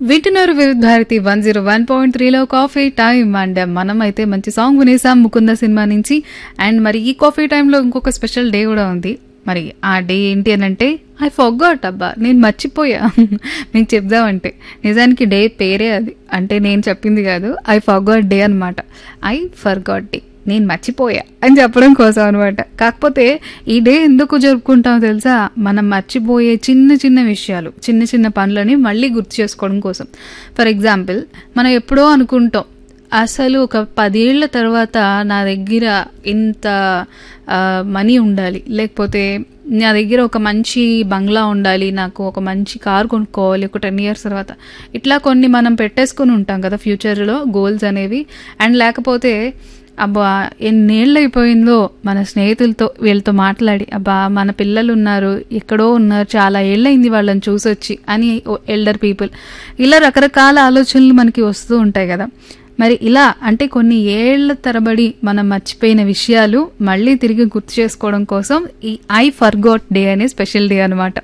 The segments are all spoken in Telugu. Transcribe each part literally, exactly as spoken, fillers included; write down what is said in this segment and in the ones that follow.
వింటున్నారు వివిధ Bharati one zero one point త్రీలో కాఫీ టైం. అండ్ మనం అయితే మంచి సాంగ్ వినేసాం ముకుంద సినిమా నుంచి. అండ్ మరి ఈ కాఫీ టైంలో ఇంకొక స్పెషల్ డే కూడా ఉంది. మరి ఆ డే ఏంటి అని అంటే ఐ ఫర్గాట్. అబ్బా నేను మర్చిపోయా మీకు చెప్దామంటే నిజానికి డే పేరే అది, అంటే నేను చెప్పింది కాదు, ఐ ఫర్గాట్ డే అనమాట. ఐ ఫర్గాట్ డే, నేను మర్చిపోయా అని చెప్పడం కోసం అనమాట. కాకపోతే ఈ డే ఎందుకు జరుపుకుంటామో తెలుసా? మనం మర్చిపోయే చిన్న చిన్న విషయాలు, చిన్న చిన్న పనులని మళ్ళీ గుర్తు చేసుకోవడం కోసం. ఫర్ ఎగ్జాంపుల్, మనం ఎప్పుడో అనుకుంటాం అసలు ఒక పదేళ్ల తర్వాత నా దగ్గర ఇంత మనీ ఉండాలి, లేకపోతే నా దగ్గర ఒక మంచి బంగ్లా ఉండాలి, నాకు ఒక మంచి కార్ కొనుక్కోవాలి ఒక టెన్ ఇయర్స్ తర్వాత. ఇట్లా కొన్ని మనం పెట్టేసుకుని ఉంటాం కదా ఫ్యూచర్లో గోల్స్ అనేవి. అండ్ లేకపోతే అబ్బా ఎన్నేళ్ళు అయిపోయిందో మన స్నేహితులతో వీళ్ళతో మాట్లాడి, అబ్బా మన పిల్లలు ఉన్నారు, ఎక్కడో ఉన్నారు, చాలా ఏళ్ళయింది వాళ్ళని చూసొచ్చి అని ఎల్డర్ పీపుల్. ఇలా రకరకాల ఆలోచనలు మనకి వస్తూ ఉంటాయి కదా. మరి ఇలా అంటే కొన్ని ఏళ్ల తరబడి మనం మర్చిపోయిన విషయాలు మళ్ళీ తిరిగి గుర్తు చేసుకోవడం కోసం ఈ ఐ ఫర్గాట్ డే అనే స్పెషల్ డే అనమాట.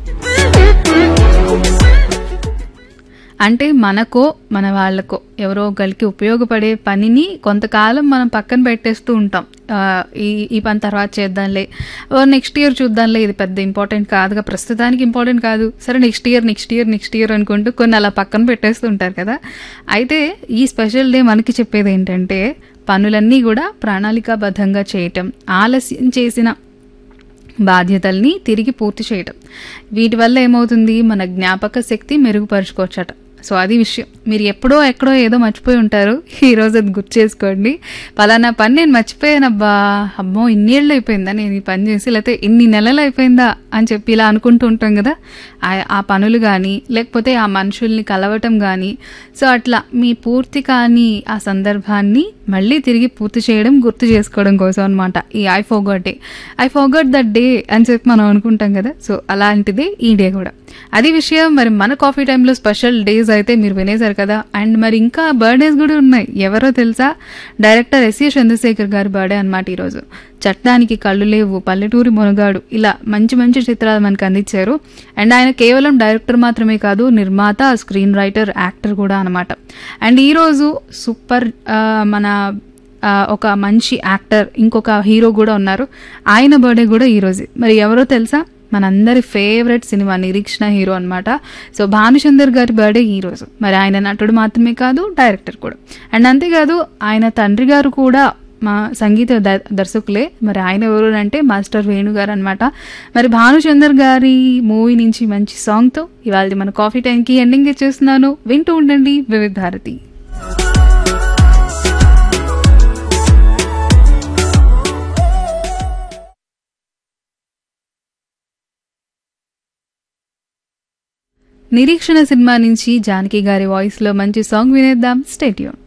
అంటే మనకో మన వాళ్ళకో ఎవరో ఒకరికి ఉపయోగపడే పనిని కొంతకాలం మనం పక్కన పెట్టేస్తూ ఉంటాం. ఈ ఈ పని తర్వాత చేద్దాంలే, నెక్స్ట్ ఇయర్ చూద్దాంలే, ఇది పెద్ద ఇంపార్టెంట్ కాదుగా, ప్రస్తుతానికి ఇంపార్టెంట్ కాదు, సరే next year next year next year అనుకుంటూ కొన్ని అలా పక్కన పెట్టేస్తూ ఉంటారు కదా. అయితే ఈ స్పెషల్ డే మనకి చెప్పేది ఏంటంటే పనులన్నీ కూడా ప్రణాళికాబద్ధంగా చేయటం, ఆలస్యం చేసిన బాధ్యతల్ని తిరిగి పూర్తి చేయటం. వీటి వల్ల ఏమవుతుంది, మన జ్ఞాపక శక్తి మెరుగుపరుచుకోవచ్చట. సో అది విషయం. మీరు ఎప్పుడో ఎక్కడో ఏదో మర్చిపోయి ఉంటారు, ఈరోజు అది గుర్తు చేసుకోండి. పలానా పని నేను మర్చిపోయానబ్బా, అమ్మో ఇన్నేళ్ళు అయిపోయిందా నేను ఈ పని చేసి, లేకపోతే ఇన్ని నెలలు అయిపోయిందా అని చెప్పి ఇలా అనుకుంటూ ఉంటాం కదా. ఆ పనులు కానీ లేకపోతే ఆ మనుషుల్ని కలవటం కానీ, సో అట్లా మీ పూర్తి కానీ ఆ సందర్భాన్ని మళ్ళీ తిరిగి పూర్తి చేయడం, గుర్తు చేసుకోవడం కోసం అనమాట ఈ I forgot day. I forgot that day అని చెప్పి మనం అనుకుంటాం కదా. సో అలాంటిదే ఈ డే కూడా. అది విషయం. మరి మన కాఫీ టైంలో స్పెషల్ డేస్ అయితే మీరు వినేశారు కదా. అండ్ మరి ఇంకా బర్త్డేస్ కూడా ఉన్నాయి. ఎవరో తెలుసా? డైరెక్టర్ ఎస్ ఏ చంద్రశేఖర్ గారి బర్త్డే అనమాట ఈరోజు. చట్టానికి కళ్ళు లేవు, పల్లెటూరి మునగాడు, ఇలా మంచి మంచి చిత్రాలు మనకు అందించారు. అండ్ ఆయన కేవలం డైరెక్టర్ మాత్రమే కాదు, నిర్మాత, స్క్రీన్ రైటర్, యాక్టర్ కూడా అనమాట. అండ్ ఈరోజు సూపర్ మన ఒక మంచి యాక్టర్, ఇంకొక హీరో కూడా ఉన్నారు, ఆయన బర్త్డే కూడా ఈరోజు. మరి ఎవరో తెలుసా? మనందరి ఫేవరెట్ సినిమా నిరీక్షణ హీరో అనమాట. సో భానుచందర్ గారి బర్త్డే ఈరోజు. మరి ఆయన నటుడు మాత్రమే కాదు, డైరెక్టర్ కూడా. అండ్ అంతేకాదు ఆయన తండ్రి గారు కూడా మా సంగీత దర్శకులే. మరి ఆయన ఎవరు అంటే మాస్టర్ వేణు గారు అనమాట. మరి భానుచందర్ గారి మూవీ నుంచి మంచి సాంగ్తో ఇవాళ మన కాఫీ టైంకి ఎండింగ్ ఇచ్చేస్తున్నాను. వింటూ ఉండండి వివిధ భారతి. నిరీక్షణ సినిమా నుంచి జానకి గారి వాయిస్ లో మంచి సాంగ్ వినేద్దాం. Stay tune.